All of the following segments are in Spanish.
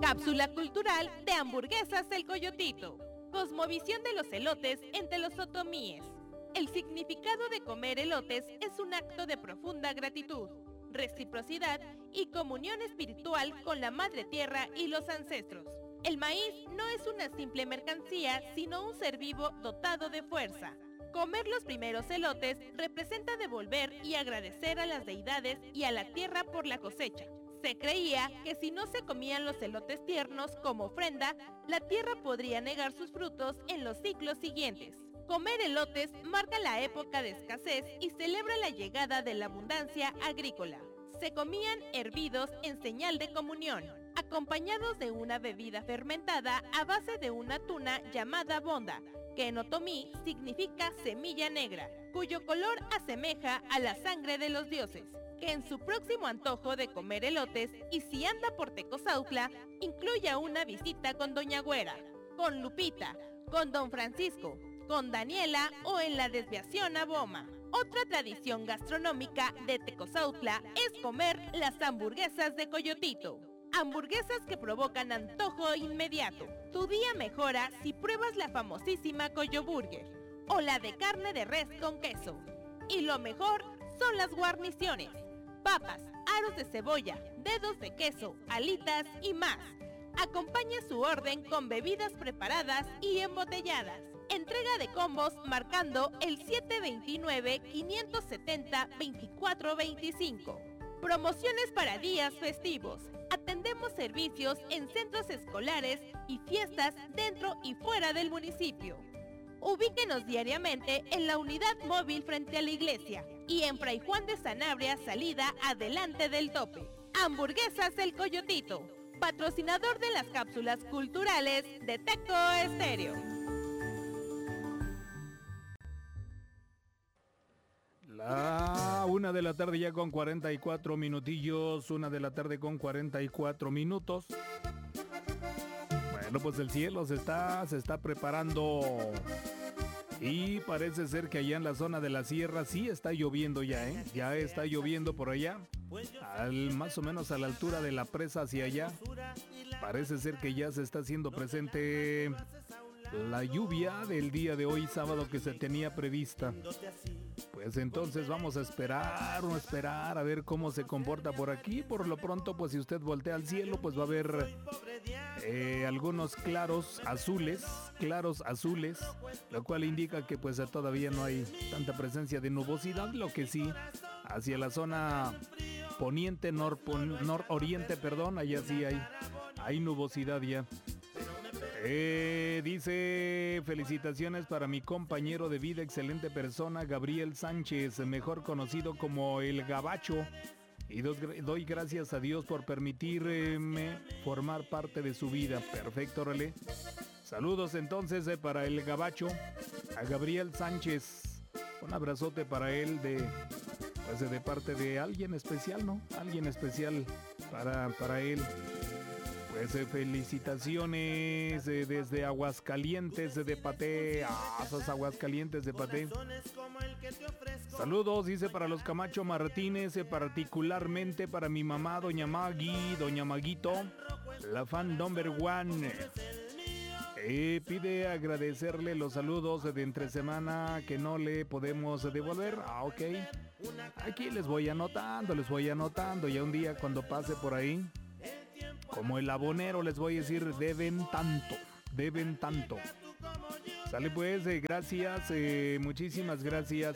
Cápsula cultural de Hamburguesas El Coyotito. Cosmovisión de los elotes entre los otomíes. El significado de comer elotes es un acto de profunda gratitud, reciprocidad y comunión espiritual con la madre tierra y los ancestros. El maíz no es una simple mercancía, sino un ser vivo dotado de fuerza. Comer los primeros elotes representa devolver y agradecer a las deidades y a la tierra por la cosecha. Se creía que si no se comían los elotes tiernos como ofrenda, la tierra podría negar sus frutos en los ciclos siguientes. Comer elotes marca la época de escasez y celebra la llegada de la abundancia agrícola. Se comían hervidos en señal de comunión, acompañados de una bebida fermentada a base de una tuna llamada bonda, que en otomí significa semilla negra, cuyo color asemeja a la sangre de los dioses. Que en su próximo antojo de comer elotes, y si anda por Tecozautla, incluya una visita con Doña Güera, con Lupita, con Don Francisco, con Daniela o en la desviación a Boma. Otra tradición gastronómica de Tecozautla es comer las hamburguesas de Coyotito. Hamburguesas que provocan antojo inmediato. Tu día mejora si pruebas la famosísima Coyoburger o la de carne de res con queso. Y lo mejor son las guarniciones. Papas, aros de cebolla, dedos de queso, alitas y más. Acompañe su orden con bebidas preparadas y embotelladas. Entrega de combos marcando el 729-570-2425. Promociones para días festivos. Atendemos servicios en centros escolares y fiestas dentro y fuera del municipio. Ubíquenos diariamente en la unidad móvil frente a la iglesia y en Fray Juan de Sanabria, salida adelante del tope. Hamburguesas El Coyotito, patrocinador de las cápsulas culturales de Teco Estéreo. La 1 de la tarde ya con 44 minutillos, 1 de la tarde con 44 minutos. Bueno, pues el cielo se está preparando y parece ser que allá en la zona de la sierra sí está lloviendo ya, ¿eh? Ya está lloviendo por allá, más o menos a la altura de la presa hacia allá. Parece ser que ya se está haciendo presente la lluvia del día de hoy, sábado, que se tenía prevista. Pues entonces vamos a esperar a ver cómo se comporta por aquí. Por lo pronto, pues si usted voltea al cielo, pues va a ver algunos claros azules, lo cual indica que pues todavía no hay tanta presencia de nubosidad, lo que sí, hacia la zona poniente, nororiente, allá sí hay nubosidad ya. Dice: felicitaciones para mi compañero de vida, excelente persona, Gabriel Sánchez, mejor conocido como el Gabacho, y doy gracias a Dios por permitirme formar parte de su vida. Perfecto, órale. Saludos entonces para el Gabacho, a Gabriel Sánchez. Un abrazote para él de parte de alguien especial, ¿no? Alguien especial para él. Pues felicitaciones desde Aguascalientes de Paté. Esas Aguascalientes de Paté. Saludos, dice, para los Camacho Martínez, particularmente para mi mamá, doña Maguito, la fan number one. Pide agradecerle los saludos de entre semana que no le podemos devolver. Ok. Aquí les voy anotando. Ya un día cuando pase por ahí, como el abonero, les voy a decir, deben tanto. Sale pues, gracias, muchísimas gracias.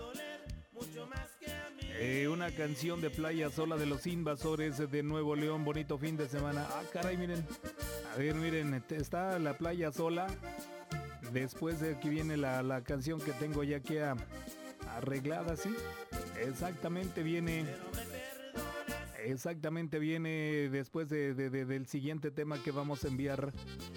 Una canción de Playa Sola de los Invasores de Nuevo León, bonito fin de semana. Caray, miren, a ver, miren, está la Playa Sola. Después de aquí viene la canción que tengo ya aquí arreglada, ¿sí? Exactamente viene después del siguiente tema que vamos a enviar.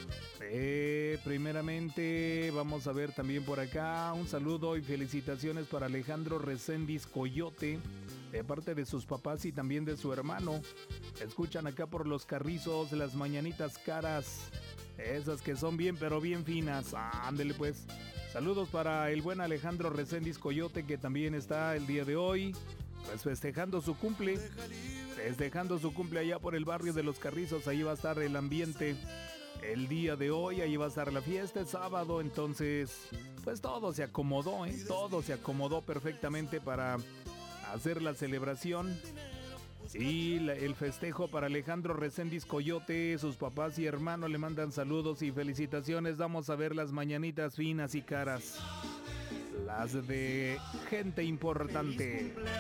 Primeramente vamos a ver también por acá un saludo y felicitaciones para Alejandro Reséndiz Coyote, de parte de sus papás y también de su hermano. Escuchan acá por Los Carrizos las mañanitas caras, esas que son bien pero bien finas. Ándele pues. Saludos para el buen Alejandro Reséndiz Coyote, que también está el día de hoy pues festejando su cumple. festejando su cumple allá por el barrio de Los Carrizos. Ahí va a estar el ambiente el día de hoy, ahí va a estar la fiesta el sábado. Entonces, pues todo se acomodó, todo se acomodó perfectamente para hacer la celebración. Y el festejo para Alejandro Reséndiz Coyote, sus papás y hermanos le mandan saludos y felicitaciones. Vamos a ver las mañanitas finas y caras, las de gente importante.